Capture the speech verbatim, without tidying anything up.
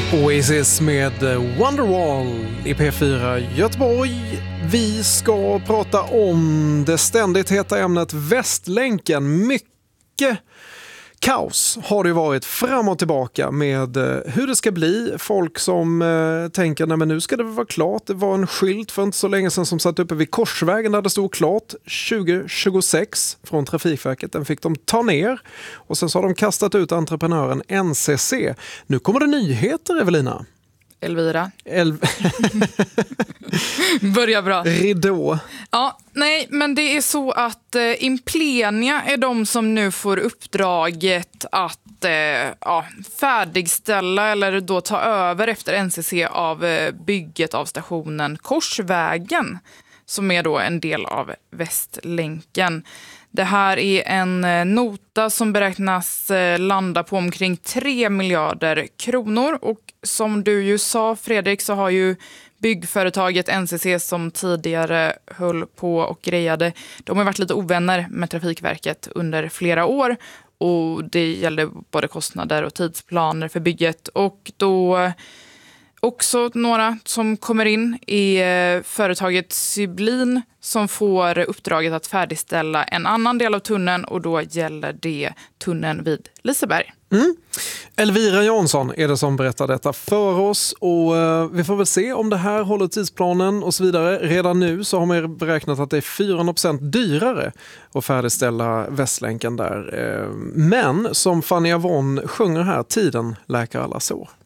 Oasis med Wonderwall i P fyra Göteborg. Vi ska prata om det ständigt heta ämnet Västlänken. Mycket kaos har det varit fram och tillbaka med hur det ska bli. Folk som eh, tänker, nej men nu ska det vara klart. Det var en skylt för inte så länge sedan som satt uppe vid Korsvägen där det stod klart tjugo tjugosex från Trafikverket. Den fick de ta ner och sen så har de kastat ut entreprenören N C C. Nu kommer det nyheter, Evelina. Elvira. El- Börjar bra. Ridå. Ja, nej, men det är så att eh, Implenia är de som nu får uppdraget att eh, ja, färdigställa eller då ta över efter N C C av eh, bygget av stationen Korsvägen, som är då en del av Västlänken. Det här är en nota som beräknas landa på omkring tre miljarder kronor. Och som du ju sa, Fredrik, så har ju byggföretaget N C C som tidigare höll på och grejade, de har varit lite ovänner med Trafikverket under flera år. Och det gällde både kostnader och tidsplaner för bygget. Och då också några som kommer in i företaget Syblin som får uppdraget att färdigställa en annan del av tunneln, och då gäller det tunneln vid Liseberg. Mm. Elvira Jansson är det som berättar detta för oss, och eh, vi får väl se om det här håller tidsplanen och så vidare. Redan nu så har man beräknat att det är fyrahundra procent dyrare att färdigställa Västlänken där. Eh, men som Fanny Avon sjunger här, tiden läker alla sår.